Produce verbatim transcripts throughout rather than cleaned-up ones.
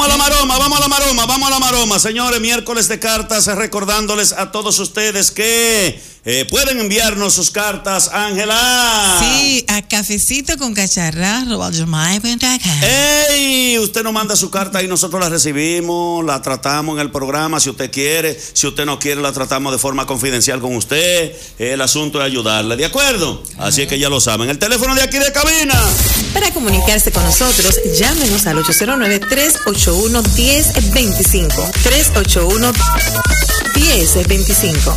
Vamos a la maroma, vamos a la maroma, vamos a la maroma. Señores, miércoles de cartas, recordándoles a todos ustedes que eh, pueden enviarnos sus cartas, Ángela. Sí, a cafecito con cacharra. ¡Ey! Usted nos manda su carta y nosotros la recibimos, la tratamos en el programa si usted quiere. Si usted no quiere, la tratamos de forma confidencial con usted. El asunto es ayudarle, ¿de acuerdo? Así es que ya lo saben. El teléfono de aquí de cabina. Para comunicarse con nosotros, llámenos al ocho cero nueve, tres ocho uno, uno cero dos cinco. tres ocho uno, uno cero dos cinco.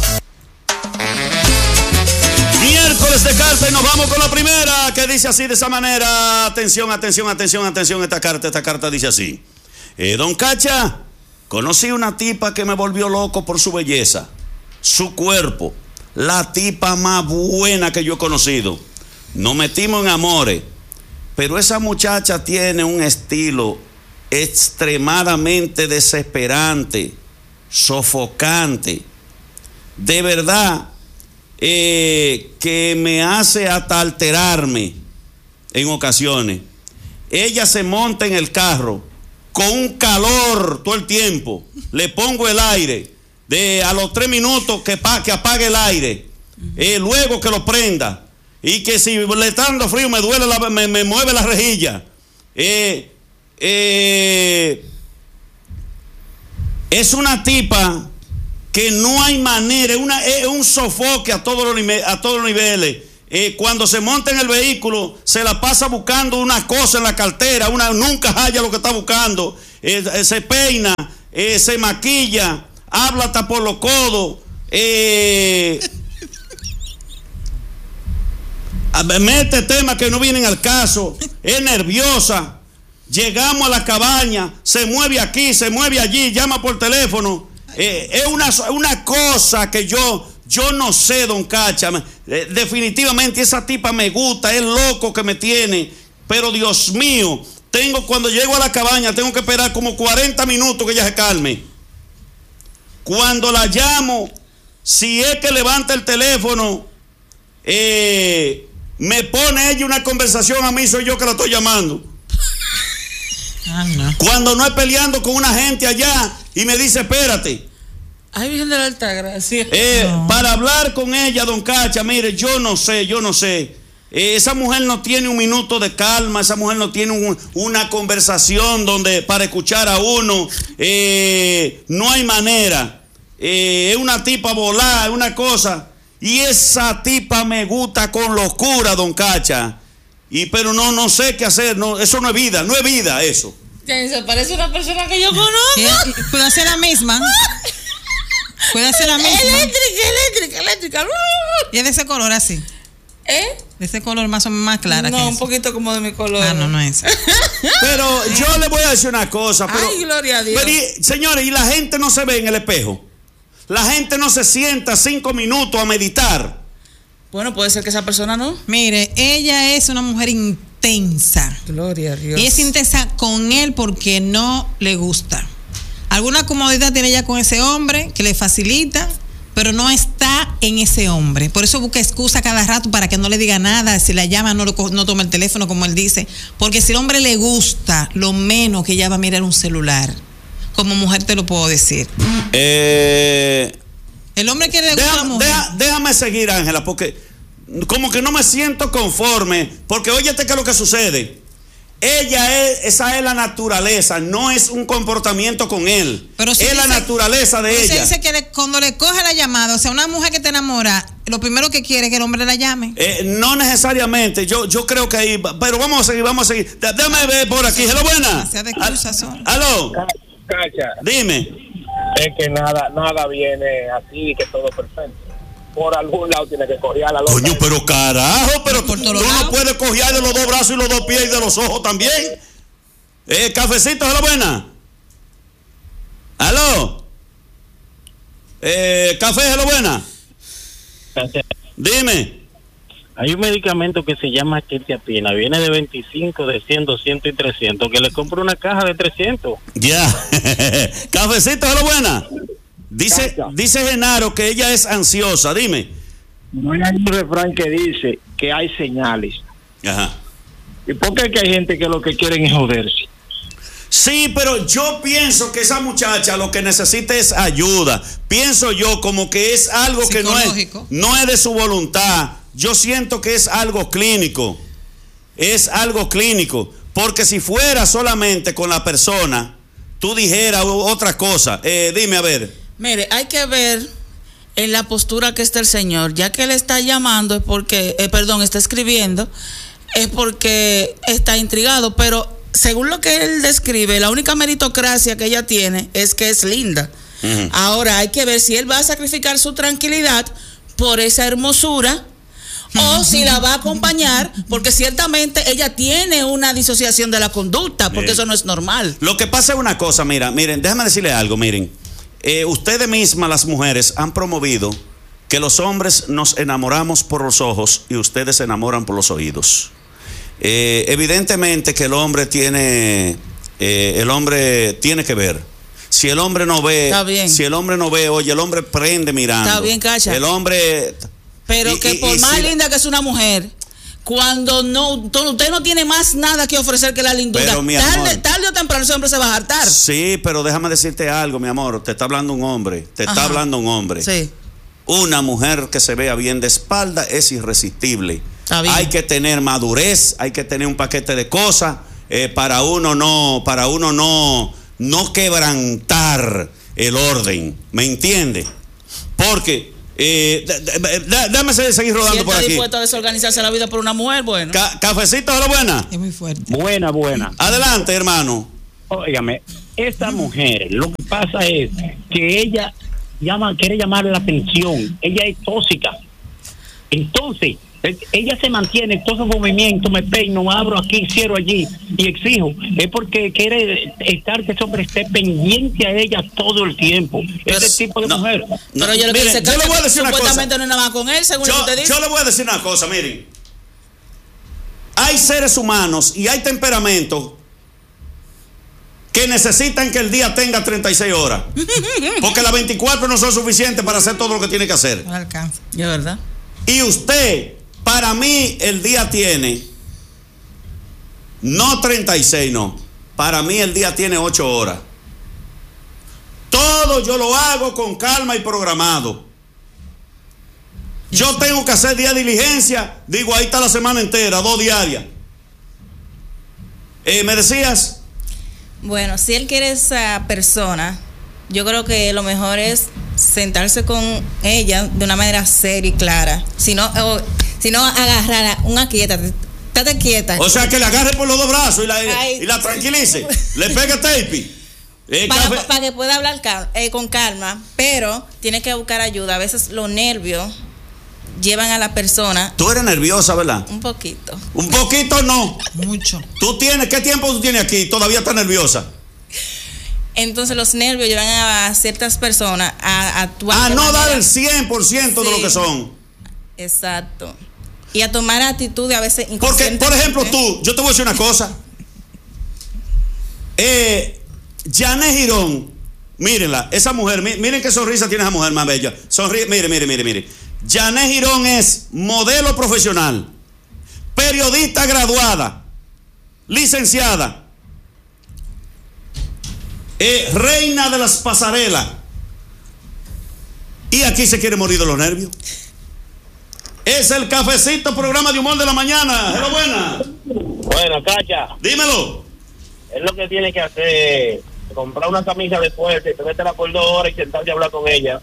Miércoles de carta y nos vamos con la primera, que dice así, de esa manera. Atención, atención, atención, atención. Esta carta, esta carta dice así. Eh, don Cacha, conocí una tipa que me volvió loco por su belleza, su cuerpo, la tipa más buena que yo he conocido. Nos metimos en amores, pero esa muchacha tiene un estilo extremadamente desesperante, sofocante, de verdad, eh, que me hace hasta alterarme en ocasiones. Ella se monta en el carro con un calor todo el tiempo, le pongo el aire, de a los tres minutos que, pa, que apague el aire, eh, luego que lo prenda, y que si le está dando frío me duele la, me, me mueve la rejilla. eh, eh, es una tipa que no hay manera, es, una, es un sofoque a todos los, a todos los niveles. Eh, cuando se monta en el vehículo se la pasa buscando una cosa en la cartera, una, nunca halla lo que está buscando. eh, eh, se peina, eh, se maquilla, habla hasta por los codos, eh, mete temas que no vienen al caso, es nerviosa. Llegamos a la cabaña, se mueve aquí, se mueve allí, llama por teléfono. Eh, es una, una cosa que yo, yo no sé, don Cacha. Eh, definitivamente esa tipa me gusta, es loco que me tiene. Pero Dios mío, tengo, cuando llego a la cabaña, tengo que esperar como cuarenta minutos que ella se calme. Cuando la llamo, si es que levanta el teléfono, eh, me pone ella una conversación a mí, soy yo que la estoy llamando. Ah, no. Cuando no es peleando con una gente allá y me dice, espérate. Ay, Virgen de la Altagracia. Eh, no. Para hablar con ella, don Cacha, mire, yo no sé, yo no sé. Eh, esa mujer no tiene un minuto de calma, esa mujer no tiene un, una conversación donde para escuchar a uno. Eh, no hay manera. Eh, es una tipa volada, es una cosa. Y esa tipa me gusta con locura, don Cacha. Y pero no, no sé qué hacer, no, eso no es vida, no es vida eso. Se parece a una persona que yo conozco. Puede ser la misma. Puede ser la misma. Eléctrica, eléctrica, eléctrica. Y es de ese color así. ¿Eh? De ese color más o menos más clara. No, que un eso. poquito como de mi color. Ah, no, no es. Pero yo le voy a decir una cosa. Pero, ay, gloria a Dios. Pero, y, señores, y la gente no se ve en el espejo. La gente no se sienta cinco minutos a meditar. Bueno, puede ser que esa persona no. Mire, ella es una mujer intensa. Gloria a Dios. Y es intensa con él porque no le gusta. Alguna comodidad tiene ella con ese hombre que le facilita, pero no está en ese hombre. Por eso busca excusa cada rato para que no le diga nada. Si la llama, no, lo, no toma el teléfono, como él dice. Porque si el hombre le gusta, lo menos que ella va a mirar un celular. Como mujer te lo puedo decir. Eh... El hombre que le gusta deja, a la mujer. Deja, déjame seguir, Ángela, porque como que no me siento conforme. Porque óyete qué es lo que sucede. Ella es, esa es la naturaleza, no es un comportamiento con él. Pero si es dice, la naturaleza de ella. Se dice que le, cuando le coge la llamada, o sea, una mujer que te enamora, lo primero que quiere es que el hombre la llame. Eh, no necesariamente, yo, yo creo que ahí, pero vamos a seguir, vamos a seguir. Déjame ver por aquí. Hello, buena. Aló. Cacha. Dime. Es que nada, nada viene así, que todo perfecto. Por algún lado tiene que cojear la loca. Coño, pero carajo, pero por tú no puedes cojear de los dos brazos y los dos pies y de los ojos también. Eh, cafecito, ¿es buena? ¿Aló? Eh, café, ¿es buena? Gracias. Dime. Hay un medicamento que se llama quetiapina, viene de veinticinco, de cien, doscientos y trescientos, que le compro una caja de trescientos. Ya. Cafecito, ¿es buena? Dice, dice Genaro que ella es ansiosa, dime. No hay un refrán que dice que hay señales. Ajá. ¿Y por qué que hay gente que lo que quieren es joderse? Sí, pero yo pienso que esa muchacha lo que necesita es ayuda. Pienso yo como que es algo que no es, no es de su voluntad. Yo siento que es algo clínico. Es algo clínico. Porque si fuera solamente con la persona, tú dijeras otra cosa. Eh, dime, a ver. Mire, hay que ver en la postura que está el señor. Ya que él está llamando es porque, eh, perdón, está escribiendo, es porque está intrigado, pero según lo que él describe, la única meritocracia que ella tiene es que es linda. Uh-huh. Ahora hay que ver si él va a sacrificar su tranquilidad por esa hermosura o si la va a acompañar, porque ciertamente ella tiene una disociación de la conducta, porque miren, eso no es normal. Lo que pasa es una cosa, mira, miren, déjame decirle algo, miren, eh, ustedes mismas, las mujeres, han promovido que los hombres nos enamoramos por los ojos y ustedes se enamoran por los oídos. Eh, evidentemente que el hombre tiene, eh, el hombre tiene que ver. Si el hombre no ve, si el hombre no ve, oye, el hombre prende mirando. Está bien, Cacha. El hombre. Pero y, que y, por y más si linda que es una mujer, cuando no, usted no tiene más nada que ofrecer que la lindura, pero, tarde, amor, tarde o temprano ese hombre se va a hartar. Sí, pero déjame decirte algo, mi amor. Te está hablando un hombre. Te Ajá. está hablando un hombre. Sí. Una mujer que se vea bien de espalda es irresistible. Hay que tener madurez, hay que tener un paquete de cosas eh, para uno no, para uno no, no quebrantar el orden. ¿Me entiende? Porque Eh, déjame seguir rodando si está por aquí. Dispuesto a desorganizarse la vida por una mujer, bueno. Ca cafecito, hola, buena. Es muy fuerte. Buena, buena. Adelante, hermano. Óigame, esta mujer, lo que pasa es que ella llama, quiere llamar la atención. Ella es tóxica. Entonces, ella se mantiene todos esos movimientos, me peino, abro aquí, cierro allí y exijo. Es porque quiere estar, que ese hombre esté pendiente a ella todo el tiempo. Pero, ese tipo de no, mujer. No, pero yo, miren, le yo le voy a decir una cosa. Supuestamente no es nada más con él, según yo, usted dice. Yo le voy a decir una cosa, miren. Hay seres humanos y hay temperamentos que necesitan que el día tenga treinta y seis horas. Porque las veinticuatro no son suficientes para hacer todo lo que tiene que hacer. No alcanza. ¿Es verdad? Y usted, para mí, el día tiene, no treinta y seis, no. Para mí el día tiene ocho horas. Todo yo lo hago con calma y programado. Yo tengo que hacer día de diligencia, digo, ahí está la semana entera, dos diarias. Eh, ¿Me decías? Bueno, si él quiere esa persona, yo creo que lo mejor es sentarse con ella de una manera seria y clara. Si no, o, si no agarrar una quieta, estate quieta. O sea, que le agarre por los dos brazos y la, Ay, y la tranquilice. Le pegue tape. Eh, para, para que pueda hablar cal, eh, con calma, pero tiene que buscar ayuda. A veces los nervios llevan a la persona. Tú eres nerviosa, ¿verdad? Un poquito. Un poquito no. Mucho. ¿Tú tienes, qué tiempo tú tienes aquí? ¿Todavía estás nerviosa? Entonces los nervios llevan a ciertas personas a actuar. A no dar el cien por ciento sí, de lo que son. Exacto. Y a tomar actitudes a veces porque, por ejemplo, tú, yo te voy a decir una cosa. Eh, Janet Girón, mírenla, esa mujer, miren qué sonrisa tiene esa mujer más bella. Sonríe, mire, mire, mire, mire. Janet Girón es modelo profesional, periodista graduada, licenciada. Eh, reina de las pasarelas. Y aquí se quiere morir de los nervios. Es el cafecito, programa de humor de la mañana. Hello, buena. Bueno, Cacha. Dímelo. Es lo que tiene que hacer. Comprar una camisa de fuerza y te métela por dos horas y sentarte a hablar con ella.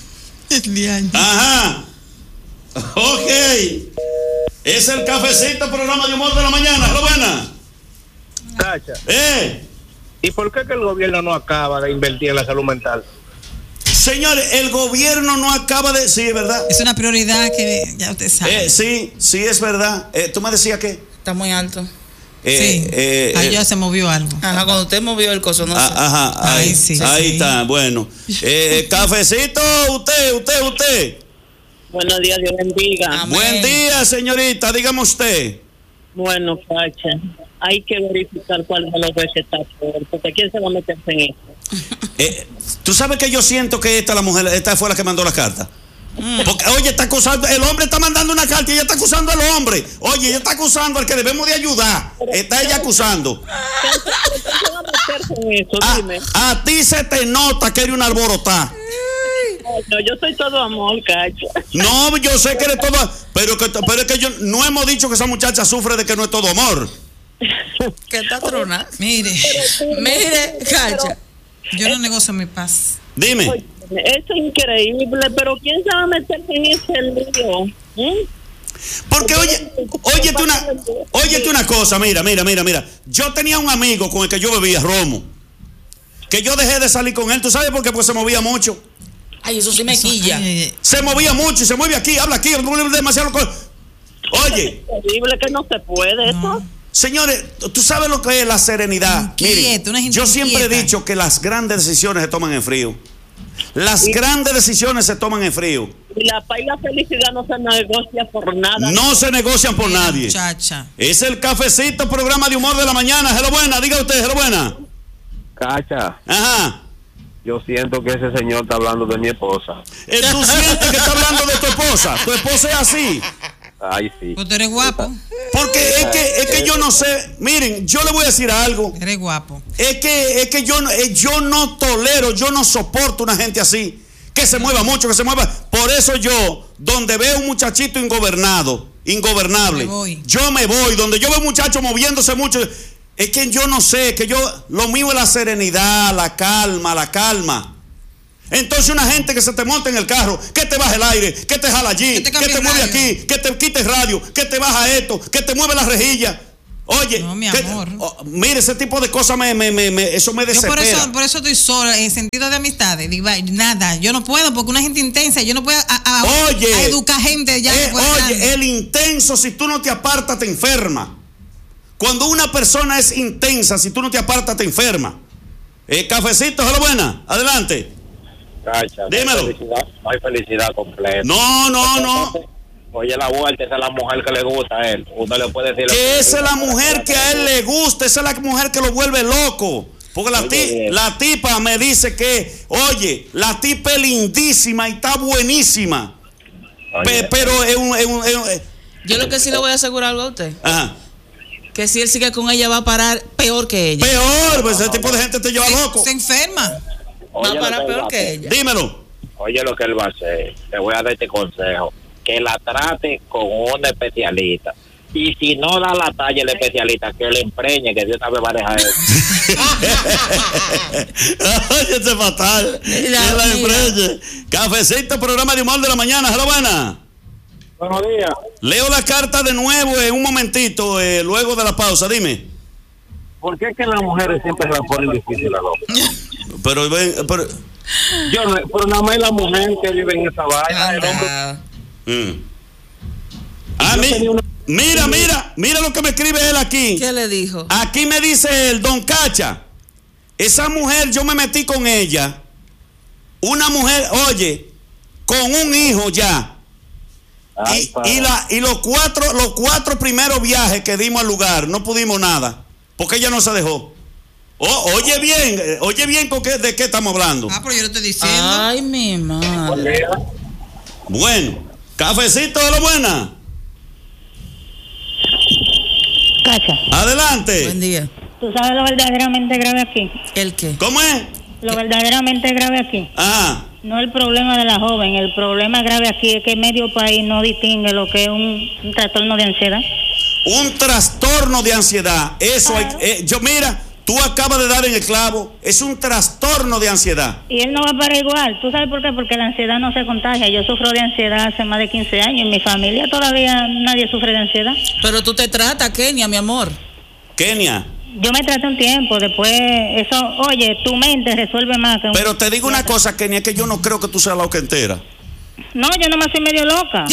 Ajá. Ok. Es el cafecito, programa de humor de la mañana. Hello, buena. Cacha. Eh. ¿Y por qué que el gobierno no acaba de invertir en la salud mental? Señores, el gobierno no acaba de... Sí, es verdad. Es una prioridad que ya usted sabe. Eh, sí, sí, es verdad. Eh, ¿Tú me decías qué? Está muy alto. Eh, sí, eh, ahí eh, ya se movió algo. Ajá, cuando usted movió el coso, no ah, sé. Ajá, ahí, Ay, sí, ahí sí. está, bueno. Eh, cafecito, usted, usted, usted. Buenos días, Dios bendiga. Amén. Buen día, señorita, dígame usted. Bueno, Pacha, hay que verificar cuál de los dos está peor, porque ¿quién se va a meterse en eso? Eh, ¿Tú sabes que yo siento que esta la mujer, esta fue la que mandó la carta? Porque, oye, está acusando, el hombre está mandando una carta y ella está acusando al hombre. Oye, ella está acusando al que debemos de ayudar. Está ella acusando. A, a ti se te nota que eres una alborotada. No, yo soy todo amor, Cacha. No, yo sé que eres todo, pero que, pero es que yo no hemos dicho que esa muchacha sufre de que no es todo amor. ¿Qué está trona? Mire, Mire, Cacha. yo no negocio mi paz. Dime. Oye, es increíble, pero ¿quién se va a meterse en ese lío? ¿Mm? Porque oye, óyete una, óyete una cosa, mira, mira, mira, mira. Yo tenía un amigo con el que yo bebía romo, que yo dejé de salir con él. ¿Tú sabes por qué? Porque se movía mucho. Ay, eso sí me quilla. Ay, ay, ay. Se movía mucho y se mueve aquí, habla aquí, demasiado. Oye, Es increíble que no se puede eso. señores, tú sabes lo que es la serenidad. Inquieto, Miren, una gente yo siempre he inquieta. dicho que las grandes decisiones se toman en frío. Las grandes decisiones se toman en frío. Y la paz y la felicidad no se negocia por nada. No se negocian por Mira, nadie. muchacha. Es el cafecito, programa de humor de la mañana. Hello, buena, diga usted, hello, buena. Cacha, Ajá. yo siento que ese señor está hablando de mi esposa. Eh, Tú sientes que está hablando de tu esposa. Tu esposa es así. Ay, sí. Pues tú eres guapo. Porque es que, es que yo no sé. Miren, yo le voy a decir algo. Eres guapo. Es que, es que yo, no- eh, yo no tolero, yo no soporto una gente así. Que se mueva mucho, que se mueva. Por eso yo, donde veo un muchachito ingobernado, ingobernable, Me voy. yo me voy. Donde yo veo un muchacho moviéndose mucho, es que yo no sé, que yo, lo mío es la serenidad, la calma, la calma. Entonces una gente que se te monta en el carro, que te baja el aire, que te jala allí, Que te que cambie te el mueve radio. aquí, que te quite el radio, que te baja esto, que te mueve la rejilla. Oye, No, mi que- amor. oh, mire, ese tipo de cosas me, me, me, me- eso me Yo desespera. por eso, por eso estoy sola en sentido de amistades. Digo, ay, nada, yo no puedo porque una gente intensa, yo no puedo a, a- Oye, a educar gente ya eh, después oye, grande. el intenso, si tú no te apartas, te enferma. Cuando una persona es intensa, si tú no te apartas, te enferma. Eh, cafecito, hola, buena, adelante. Cacha, Dímelo. No hay felicidad, no hay felicidad completa. No, no, no. Oye, la vuelta, esa es la mujer que le gusta a él. Uno le puede decir... Que esa es la mujer que a él le gusta, esa es la mujer que lo vuelve loco. Porque la, ti- Oye, la tipa me dice que, oye, la tipa es lindísima y está buenísima. Oye, Pe- pero es un, es un- es un- eh, Yo lo que sí le voy a asegurar algo a usted, ajá. que si él sigue con ella va a parar peor que ella. Peor, pues ese tipo de gente te lleva loco. Se enferma. Va oye a lo parar que él va peor a que hacer. ella. Dímelo. Oye lo que él va a hacer. Le voy a dar este consejo. Que la trate con un especialista. Y si no da la talla el especialista, que le empreñe, que Dios sabe va a dejar eso. Oye, este es fatal. Que La- la mira. emprende. Cafecito, programa de humor de la mañana. Hola, buena. Buenos días. Leo la carta de nuevo en un momentito, eh, luego de la pausa. Dime. ¿Por qué es que las mujeres siempre la ponen difícil a los hombres? Pero, ven, pero Yo no, pero nada más es la mujer que vive en esa vaina. El hombre, Anda. mm. Ah, Yo mi- tenía una- mira, mira, mira lo que me escribe él aquí. ¿Qué le dijo? Aquí me dice el Don Cacha. Esa mujer, yo me metí con ella. Una mujer, oye, con un hijo ya. Ay, Y, padre. y, la, y los cuatro, los cuatro primeros viajes que dimos al lugar, no pudimos nada. Porque ella no se dejó. Oh, oye bien, eh, oye bien con qué, de qué estamos hablando. Ah, pero yo lo estoy diciendo. Ay, mi madre. Bueno, cafecito de la buena. Cacha, Adelante. Buen día. ¿tú sabes lo verdaderamente grave aquí? ¿El qué? ¿Cómo es? Lo verdaderamente grave aquí. Ah, No el problema de la joven, el problema grave aquí es que medio país no distingue lo que es un, un trastorno de ansiedad. un trastorno de ansiedad. Eso hay, Claro. eh, yo mira, tú acabas de dar en el clavo. Es un trastorno de ansiedad. Y él no va para igual. ¿Tú sabes por qué? Porque la ansiedad no se contagia. Yo sufro de ansiedad hace más de quince años. En mi familia todavía nadie sufre de ansiedad. Pero tú te tratas, Kenia, mi amor. Kenia. Yo me traté un tiempo, después eso, oye, tu mente resuelve más que un... Pero te digo una cosa, Kenia, que yo no creo que tú seas la que entera. No, yo nomás soy medio loca.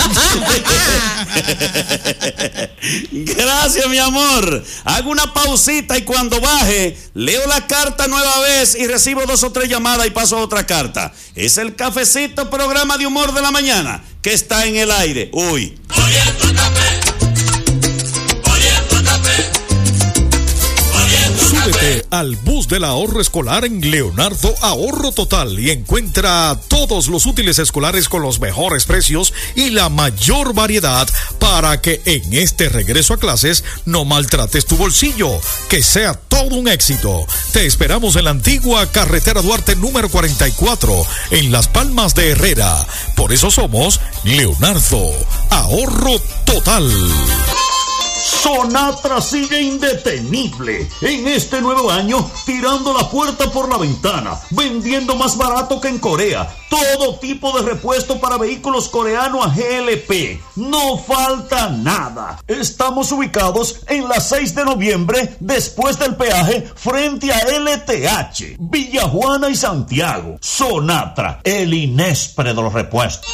Gracias, mi amor. Hago una pausita y cuando baje, leo la carta nueva vez y recibo dos o tres llamadas y paso a otra carta. Es el cafecito programa de humor de la mañana que está en el aire. Uy. Súbete Súbete al bus del ahorro escolar en Leonardo Ahorro Total y encuentra todos los útiles escolares con los mejores precios y la mayor variedad para que en este regreso a clases no maltrates tu bolsillo, que sea todo un éxito. Te esperamos en la antigua carretera Duarte número cuarenta y cuatro, en Las Palmas de Herrera. Por eso somos Leonardo Ahorro Total. Sonatra sigue indetenible en este nuevo año, tirando la puerta por la ventana, vendiendo más barato que en Corea, todo tipo de repuesto para vehículos coreanos a G L P, no falta nada. Estamos ubicados en la seis de noviembre, después del peaje, frente a L T H, Villa Juana y Santiago. Sonatra, el Inespre de los repuestos.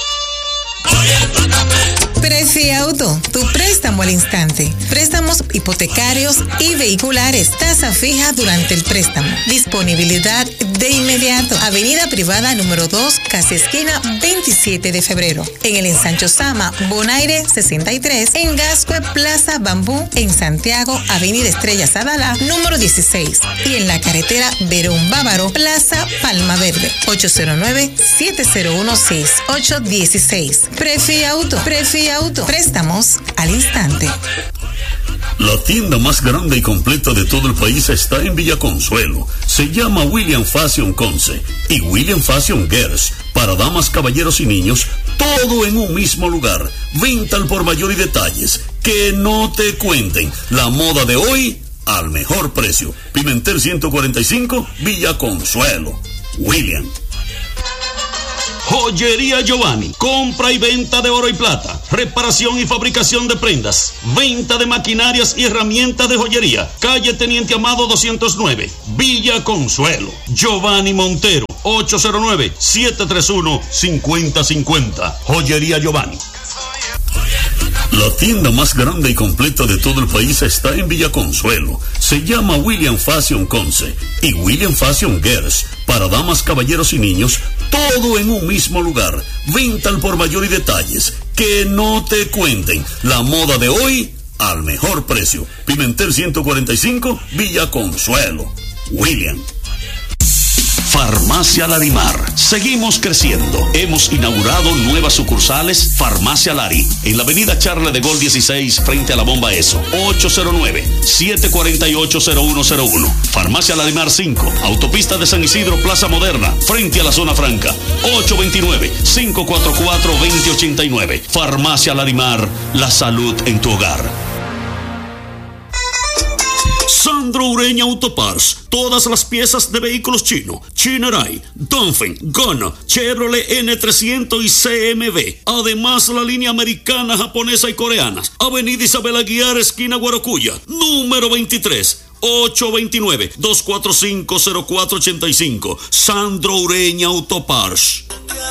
Prefi Auto, tu préstamo al instante. Préstamos hipotecarios y vehiculares. Tasa fija durante el préstamo. Disponibilidad de inmediato. Avenida Privada número dos, casi esquina veintisiete de febrero. En el Ensancho Sama, Bonaire sesenta y tres. En Gascue Plaza Bambú, en Santiago, Avenida Estrella Sadala, número dieciséis. Y en la carretera Verón Bávaro, Plaza Palma Verde. ocho cero nueve, siete cero uno, seis ocho uno seis. Prefi Auto. Prefi Auto. Préstamos al instante. La tienda más grande y completa de todo el país está en Villa Consuelo. Se llama William Fashion Conce y William Fashion Girls. Para damas, caballeros y niños, todo en un mismo lugar. Venta al por mayor y detalles. Que no te cuenten. La moda de hoy al mejor precio. Pimentel ciento cuarenta y cinco, Villa Consuelo. William. Joyería Giovanni, compra y venta de oro y plata, reparación y fabricación de prendas, venta de maquinarias y herramientas de joyería, calle Teniente Amado doscientos nueve, Villa Consuelo. Giovanni Montero, ocho cero nueve, siete tres uno, cinco cero cinco cero. Joyería Giovanni. La tienda más grande y completa de todo el país está en Villa Consuelo. Se llama William Fashion Conce y William Fashion Girls. Para damas, caballeros y niños, todo en un mismo lugar. Venta al por mayor y detalles. Que no te cuenten. La moda de hoy al mejor precio. Pimentel ciento cuarenta y cinco, Villa Consuelo. William. Farmacia Larimar. Seguimos creciendo. Hemos inaugurado nuevas sucursales. Farmacia Lari, en la avenida Charles de Gaulle dieciséis, frente a la Bomba Eso. ocho cero nueve, siete cuatro ocho, cero uno cero uno. Farmacia Larimar cinco, autopista de San Isidro, Plaza Moderna, frente a la Zona Franca. ocho dos nueve, cinco cuatro cuatro, dos cero ocho nueve. Farmacia Larimar, la salud en tu hogar. Sandro Ureña Autoparts, todas las piezas de vehículos chino, Chinerai, Dongfeng, Gona, Chevrolet N trescientos y C M V. Además, la línea americana, japonesa y coreana. Avenida Isabel Aguiar, esquina Guarocuya, número veintitrés. ocho dos nueve, dos cuatro cinco, cero cuatro ocho cinco. Sandro Ureña Autoparts.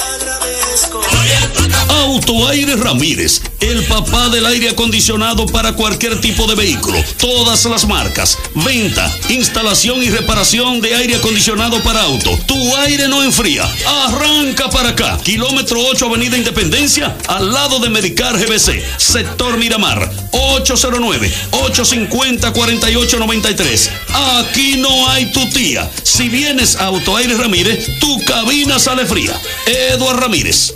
Auto Aire Ramírez, el papá del aire acondicionado para cualquier tipo de vehículo. Todas las marcas. Venta, instalación y reparación de aire acondicionado para auto. Tu aire no enfría. Arranca para acá. Kilómetro ocho, Avenida Independencia, al lado de Medicar G B C. Sector Miramar. ocho cero nueve, ocho cinco cero, cuatro ocho nueve tres. Aquí no hay tu tía. Si vienes a Auto Aire Ramírez, tu cabina sale fría. Eduardo Ramírez.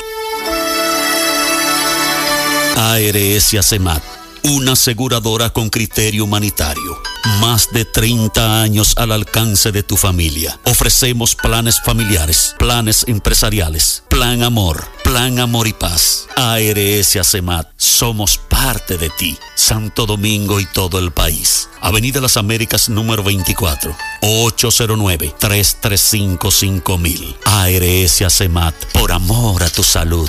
A R S ACEMAT, una aseguradora con criterio humanitario. Más de treinta años al alcance de tu familia. Ofrecemos planes familiares, planes empresariales, plan amor, plan amor y paz. A R S ACEMAT, somos parte de ti. Santo Domingo y todo el país. Avenida Las Américas número veinticuatro, ocho cero nueve, tres tres cinco, cinco mil. A R S ACEMAT, por amor a tu salud.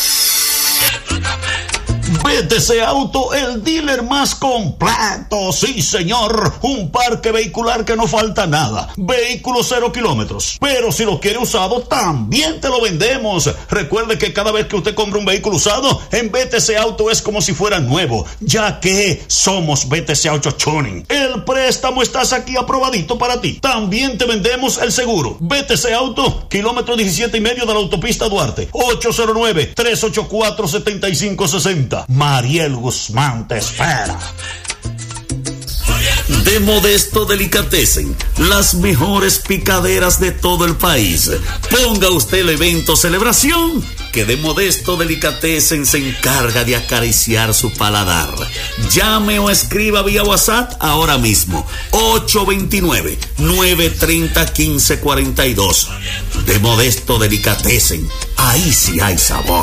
B T C Auto, el dealer más completo. Sí, señor. Un parque vehicular que no falta nada. Vehículos cero kilómetros. Pero si lo quiere usado, también te lo vendemos. Recuerde que cada vez que usted compra un vehículo usado, en B T C Auto es como si fuera nuevo, ya que somos B T C Auto Tuning. El préstamo estás aquí aprobadito para ti. También te vendemos el seguro. B T C Auto, kilómetro diecisiete y medio de la autopista Duarte. ocho cero nueve, tres ocho cuatro, siete cinco seis cero. Mariel Guzmán te espera. De Modesto Delicatessen, las mejores picaderas de todo el país. Ponga usted el evento celebración, que de Modesto Delicatessen se encarga de acariciar su paladar. Llame o escriba vía WhatsApp ahora mismo, ocho dos nueve, nueve tres cero, uno cinco cuatro dos. De Modesto Delicatessen, ahí sí hay sabor.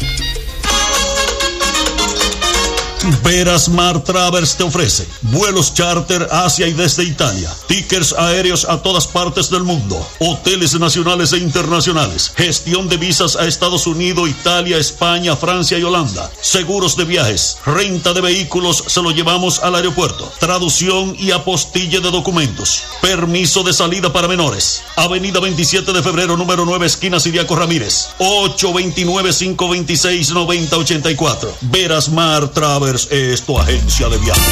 Verasmar Travels te ofrece vuelos charter hacia y desde Italia, tickets aéreos a todas partes del mundo, hoteles nacionales e internacionales, gestión de visas a Estados Unidos, Italia, España, Francia y Holanda, seguros de viajes, renta de vehículos, se lo llevamos al aeropuerto, traducción y apostille de documentos, permiso de salida para menores. Avenida veintisiete de febrero, número nueve, esquina Siriaco Ramírez, ocho dos nueve, cinco dos seis, nueve cero ocho cuatro. Verasmar Travels es tu agencia de viajes.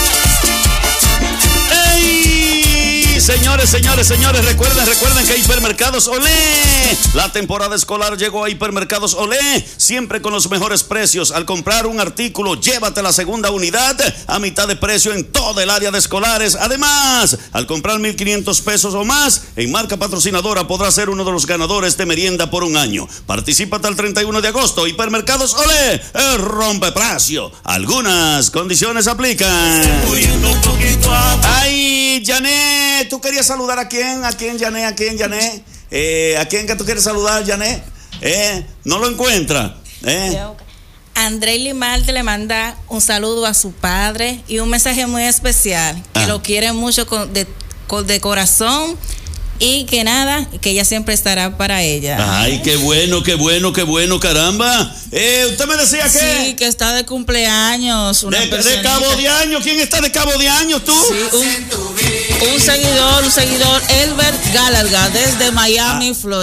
¡Ey! Señores, señores, señores, recuerden, recuerden que Hipermercados Olé, la temporada escolar llegó a Hipermercados Olé, siempre con los mejores precios. Al comprar un artículo, llévate la segunda unidad a mitad de precio en toda el área de escolares. Además, al comprar mil quinientos pesos o más en marca patrocinadora, podrás ser uno de los ganadores de merienda por un año. Participa hasta el treinta y uno de agosto. Hipermercados Olé, el rompe precio. Algunas condiciones aplican. Ay, Janet, ¿tú querías saludar a quién? ¿A quién, Janet? ¿A quién, Janet? Eh, ¿A quién que tú quieres saludar, Janet? Eh, ¿No lo encuentra? Eh. André Limarte le manda un saludo a su padre y un mensaje muy especial, que ah. lo quiere mucho con, de, con, de corazón, y que nada, que ella siempre estará para ella. Ay, qué bueno, qué bueno, qué bueno, caramba. Eh, usted me decía que... Sí, que está de cumpleaños. Una de, de Cabo de Año. ¿Quién está de Cabo de Año, tú? Sí, un, un seguidor, un seguidor, Elbert Gallagher, desde Miami, ah. Florida.